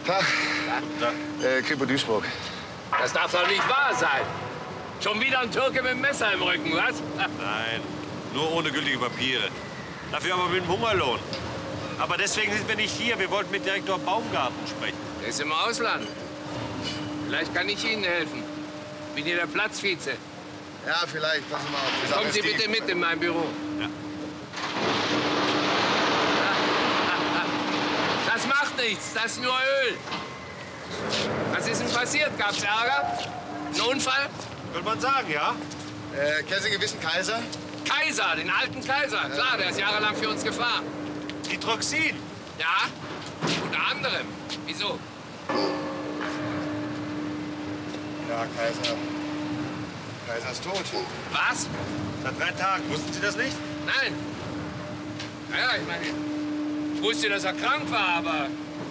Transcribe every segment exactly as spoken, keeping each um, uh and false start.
Tag. Guten Tag. Äh, Kripo Duisburg. Das darf doch nicht wahr sein. Schon wieder ein Türke mit dem Messer im Rücken, was? Nein, nur ohne gültige Papiere. Dafür aber mit dem Hungerlohn. Aber deswegen sind wir nicht hier. Wir wollten mit Direktor Baumgarten sprechen. Der ist im Ausland. Vielleicht kann ich Ihnen helfen. Bin hier der Platzvize. Ja, vielleicht. Passen Sie mal auf. Die Sache Kommen Sie ist die- bitte mit in mein Büro. Ja. Das macht nichts. Das ist nur Öl. Was ist denn passiert? Gab's Ärger? Ein Unfall? Könnte man sagen, ja? Äh, kennen Sie gewissen Kaiser? Kaiser, den alten Kaiser. Klar, der ist jahrelang für uns gefahren. Die Troxin. Ja, unter anderem. Wieso? Ja, Kaiser. Kaiser ist tot. Was? Seit drei Tagen. Wussten Sie das nicht? Nein. Naja, ich meine, ich wusste, dass er krank war, aber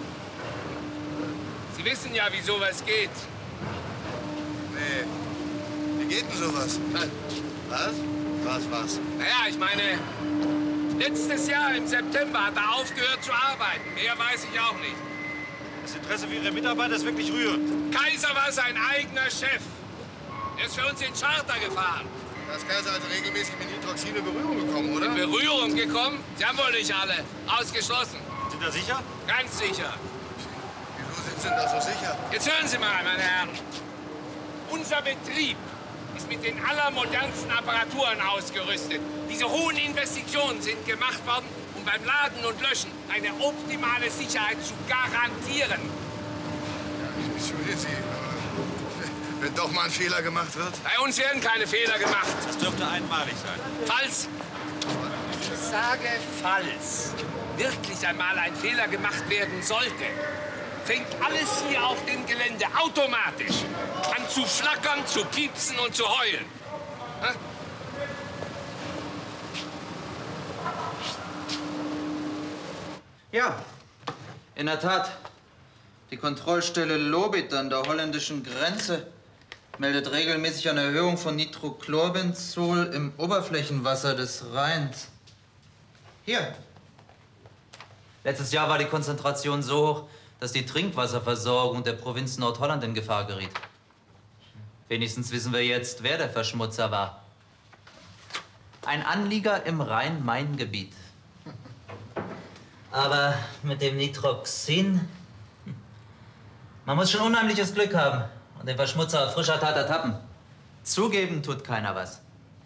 Sie wissen ja, wie sowas geht. Nee. Wie geht denn sowas? Was? Was, was? Naja, ich meine, letztes Jahr im September hat er aufgehört zu arbeiten. Mehr weiß ich auch nicht. Das Interesse für Ihre Mitarbeiter ist wirklich rührend. Kaiser war sein eigener Chef. Er ist für uns in Charter gefahren. Da ist Kaiser also regelmäßig mit Nitroxin in Berührung gekommen, oder? In Berührung gekommen? Sie haben wohl nicht alle. Ausgeschlossen. Sind Sie sicher? Ganz sicher. Wieso sind Sie denn da so sicher? Jetzt hören Sie mal, meine Herren. Unser Betrieb ist mit den allermodernsten Apparaturen ausgerüstet. Diese hohen Investitionen sind gemacht worden, um beim Laden und Löschen eine optimale Sicherheit zu garantieren. Ja, entschuldigen Sie, aber wenn doch mal ein Fehler gemacht wird? Bei uns werden keine Fehler gemacht. Das dürfte einmalig sein. Falls, ich sage falls, wirklich einmal ein Fehler gemacht werden sollte, fängt alles hier auf dem Gelände automatisch an zu flackern, zu piepsen und zu heulen. Hä? Ja, in der Tat. Die Kontrollstelle Lobit an der holländischen Grenze meldet regelmäßig eine Erhöhung von Nitrochlorobenzol im Oberflächenwasser des Rheins. Hier. Letztes Jahr war die Konzentration so hoch, dass die Trinkwasserversorgung der Provinz Nordholland in Gefahr geriet. Wenigstens wissen wir jetzt, wer der Verschmutzer war. Ein Anlieger im Rhein-Main-Gebiet. Aber mit dem Nitroxin, man muss schon unheimliches Glück haben und den Verschmutzer auf frischer Tat ertappen. Zugeben tut keiner was.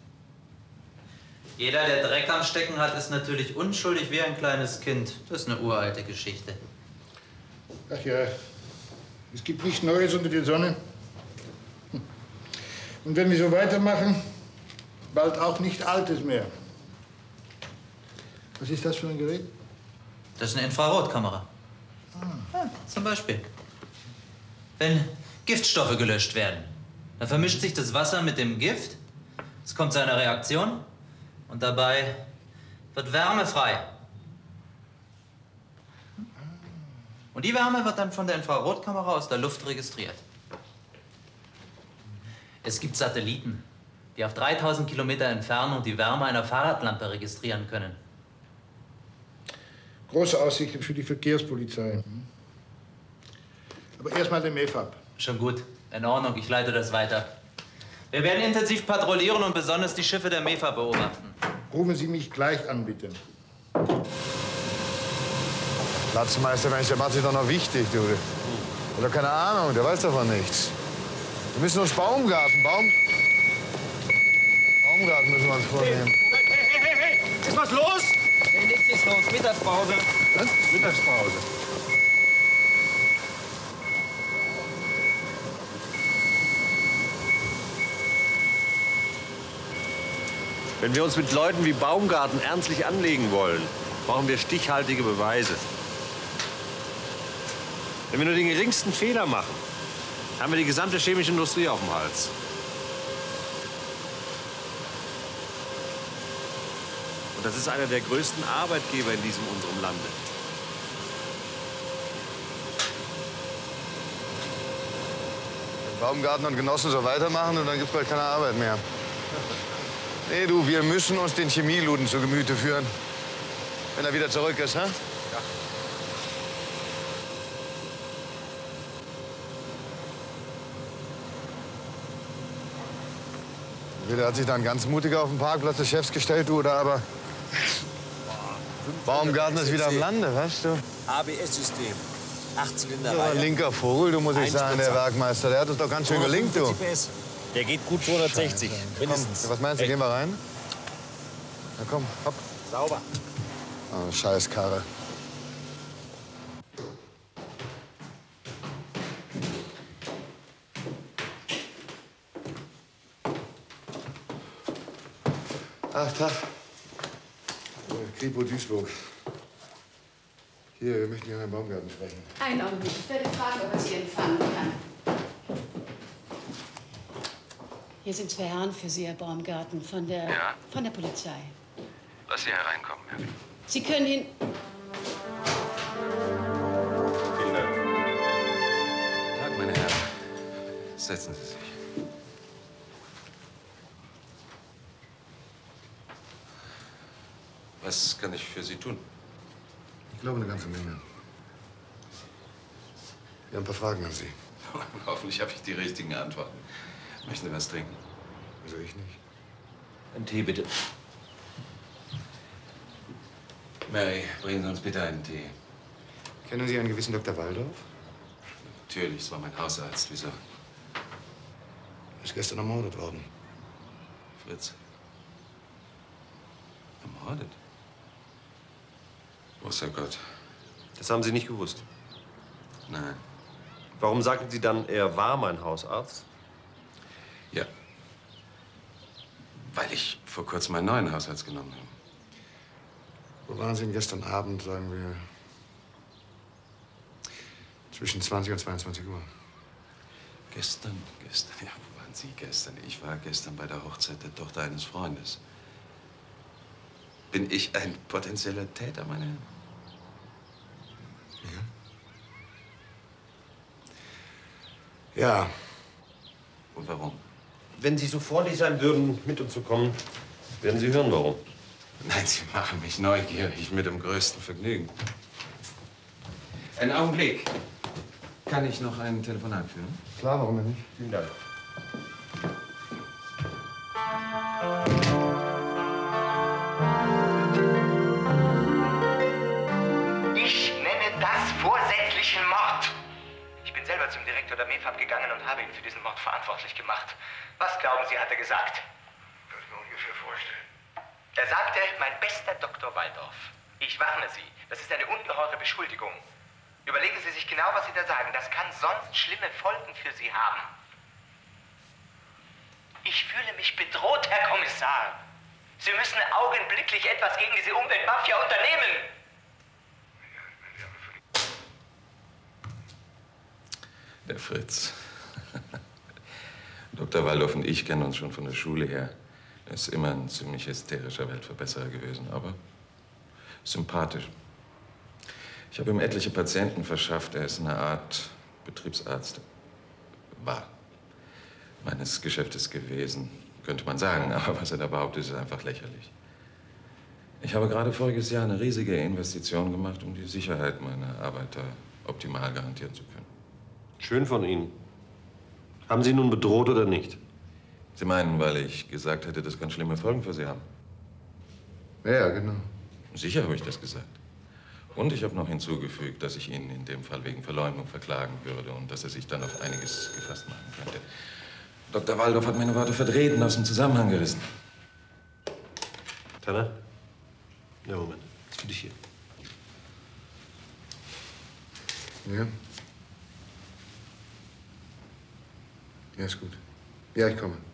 Jeder, der Dreck am Stecken hat, ist natürlich unschuldig wie ein kleines Kind. Das ist eine uralte Geschichte. Ach ja, es gibt nichts Neues unter der Sonne. Und wenn wir so weitermachen, bald auch nicht Altes mehr. Was ist das für ein Gerät? Das ist eine Infrarotkamera. Ah. Ja, zum Beispiel. Wenn Giftstoffe gelöscht werden, dann vermischt sich das Wasser mit dem Gift, es kommt zu einer Reaktion und dabei wird Wärme frei. Und die Wärme wird dann von der Infrarotkamera aus der Luft registriert. Es gibt Satelliten, die auf dreitausend Kilometer Entfernung die Wärme einer Fahrradlampe registrieren können. Große Aussichten für die Verkehrspolizei. Aber erst mal den M E F ab. Schon gut. In Ordnung, ich leite das weiter. Wir werden intensiv patrouillieren und besonders die Schiffe der M E F A beobachten. Rufen Sie mich gleich an, bitte. Platzmeister, Mensch, der macht sich doch noch wichtig, du. Oder keine Ahnung, der weiß davon nichts. Wir müssen uns Baumgarten, Baum... Baumgarten müssen wir uns vornehmen. Hey, hey, hey, hey! Ist was los? Nee, nichts ist los. Mittagspause. Was? Mittagspause. Wenn wir uns mit Leuten wie Baumgarten ernstlich anlegen wollen, brauchen wir stichhaltige Beweise. Wenn wir nur den geringsten Fehler machen, haben wir die gesamte chemische Industrie auf dem Hals. Und das ist einer der größten Arbeitgeber in diesem unserem Lande. Wenn Baumgarten und Genossen so weitermachen, und dann gibt's bald keine Arbeit mehr. Nee, du, wir müssen uns den Chemieluden zu Gemüte führen. Wenn er wieder zurück ist, hä? Ja. Entweder hat sich dann ganz mutig auf den Parkplatz des Chefs gestellt, du, oder aber... Baumgarten ist wieder am Lande, weißt du? A B S-System. Achtzylinder Ja, ein linker Vogel, du musst ich sagen, der Werkmeister. Der hat uns doch ganz schön gelingt, du. Der geht gut zweihundertsechzig, mindestens. Komm, was meinst du, gehen wir rein? Na komm, hopp. Sauber. Oh, scheiß Karre. Ach, Tag. Kripo Duisburg. Hier, wir möchten gerne Herrn Baumgarten sprechen. Einen Augenblick. Ich werde fragen, ob er Sie empfangen kann. Hier sind zwei Herren für Sie, Herr Baumgarten, von der, Ja? von der Polizei. Lass Sie hereinkommen, Herr. Sie können ihn... Vielen Dank. Tag, meine Herren. Setzen Sie sich. Was kann ich für Sie tun? Ich glaube, eine ganze Menge. Wir haben ein paar Fragen an Sie. Hoffentlich habe ich die richtigen Antworten. Möchten Sie was trinken? Also ich nicht. Ein Tee, bitte. Mary, bringen Sie uns bitte einen Tee. Kennen Sie einen gewissen Doktor Waldorf? Natürlich, es war mein Hausarzt. Wieso? Er ist gestern ermordet worden. Fritz. Ermordet? Großer Gott. Das haben Sie nicht gewusst. Nein. Warum sagten Sie dann, er war mein Hausarzt? Ja. Weil ich vor kurzem einen neuen Hausarzt genommen habe. Wo waren Sie denn gestern Abend, sagen wir, zwischen zwanzig und zweiundzwanzig Uhr? Gestern? Gestern? Ja, wo waren Sie gestern? Ich war gestern bei der Hochzeit der Tochter eines Freundes. Bin ich ein potenzieller Täter, meine Herren? Ja. Ja. Und warum? Wenn Sie so freundlich sein würden, mit uns zu kommen, werden Sie hören, warum. Nein, Sie machen mich neugierig mit dem größten Vergnügen. Einen Augenblick. Kann ich noch ein Telefonat führen? Klar, warum denn nicht? Vielen Dank. Ich nenne das vorsätzlichen Mord. Ich bin selber zum Direktor der MEFAB gegangen und habe ihn für diesen Mord verantwortlich gemacht. Was glauben Sie, hat er gesagt? Kann ich mir ungefähr vorstellen. Er sagte, mein bester Doktor Waldorf. Ich warne Sie, das ist eine ungeheure Beschuldigung. Überlegen Sie sich genau, was Sie da sagen. Das kann sonst schlimme Folgen für Sie haben. Ich fühle mich bedroht, Herr Kommissar. Sie müssen augenblicklich etwas gegen diese Umweltmafia unternehmen. Der Fritz. Doktor Waldorf und ich kennen uns schon von der Schule her. Er ist immer ein ziemlich hysterischer Weltverbesserer gewesen, aber sympathisch. Ich habe ihm etliche Patienten verschafft. Er ist eine Art Betriebsarzt. War meines Geschäftes gewesen, könnte man sagen. Aber was er da behauptet, ist einfach lächerlich. Ich habe gerade voriges Jahr eine riesige Investition gemacht, um die Sicherheit meiner Arbeiter optimal garantieren zu können. Schön von Ihnen. Haben Sie nun bedroht oder nicht? Sie meinen, weil ich gesagt hätte, das kann schlimme Folgen für Sie haben? Ja, genau. Sicher habe ich das gesagt. Und ich habe noch hinzugefügt, dass ich ihn in dem Fall wegen Verleumdung verklagen würde und dass er sich dann auf einiges gefasst machen könnte. Doktor Waldorf hat meine Worte verdreht und aus dem Zusammenhang gerissen. Tanner? Ja, Moment. Das ist für dich hier. Ja? Ja, ist gut. Ja, ich komme.